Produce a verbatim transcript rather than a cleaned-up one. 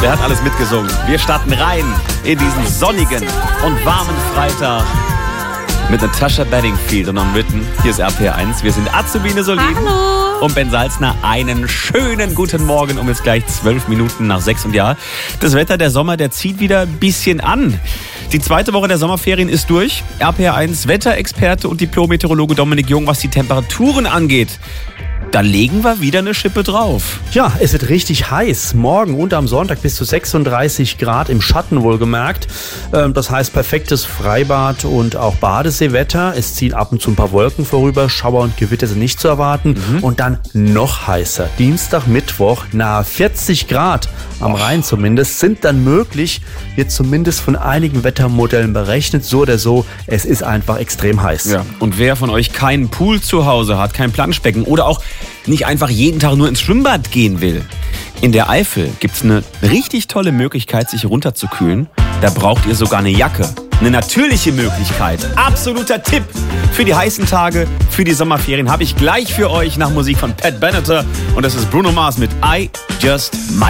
Wer hat alles mitgesungen? Wir starten rein in diesen sonnigen und warmen Freitag mit Natasha Bedingfield und On Written. Hier ist R P R eins. Wir sind Azubine Solin. Hallo. Und Ben Salzner. Einen schönen guten Morgen um jetzt gleich zwölf Minuten nach sechs. Und ja, das Wetter, der Sommer, der zieht wieder ein bisschen an. Die zweite Woche der Sommerferien ist durch. R P R eins Wetterexperte und Diplom-Meteorologe Dominik Jung, was die Temperaturen angeht. Da legen wir wieder eine Schippe drauf. Ja, es wird richtig heiß. Morgen und am Sonntag bis zu sechsunddreißig Grad im Schatten wohlgemerkt. Das heißt perfektes Freibad und auch Badeseewetter. Es ziehen ab und zu ein paar Wolken vorüber. Schauer und Gewitter sind nicht zu erwarten. Mhm. Und dann noch heißer. Dienstag, Mittwoch nahe vierzig Grad. Am Rhein zumindest sind dann möglich. Wird zumindest von einigen Wettermodellen berechnet. So oder so, es ist einfach extrem heiß. Ja. Und wer von euch keinen Pool zu Hause hat, kein Planschbecken oder auch nicht einfach jeden Tag nur ins Schwimmbad gehen will. In der Eifel gibt es eine richtig tolle Möglichkeit, sich runterzukühlen. Da braucht ihr sogar eine Jacke. Eine natürliche Möglichkeit. Absoluter Tipp für die heißen Tage, für die Sommerferien habe ich gleich für euch nach Musik von Pat Benatar. Und das ist Bruno Mars mit I Just Might.